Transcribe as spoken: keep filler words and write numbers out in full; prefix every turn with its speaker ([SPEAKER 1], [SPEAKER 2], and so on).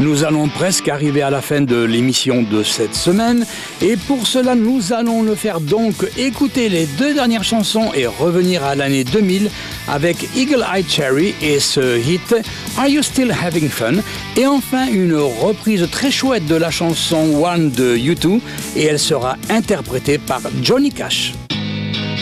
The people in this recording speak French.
[SPEAKER 1] Nous allons presque arriver à la fin de l'émission de cette semaine et pour cela nous allons le faire donc écouter les deux dernières chansons et revenir à l'année deux mille avec Eagle Eye Cherry et ce hit Are You Still Having Fun, et enfin une reprise très chouette de la chanson One de U deux et elle sera interprétée par Johnny Cash.